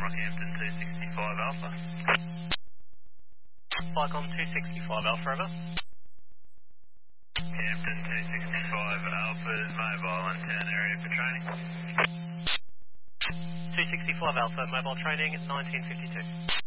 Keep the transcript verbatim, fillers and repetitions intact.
Hampton two sixty-five Alpha. Flycom two sixty-five Alpha, over. Hampton two sixty-five Alpha is mobile and town area for training. two sixty-five Alpha, mobile training, nineteen fifty-two.